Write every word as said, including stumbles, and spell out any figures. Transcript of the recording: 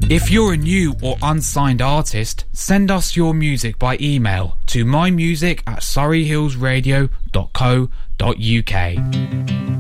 If you're a new or unsigned artist, send us your music by email to mymusic at surreyhillsradio dot co dot uk.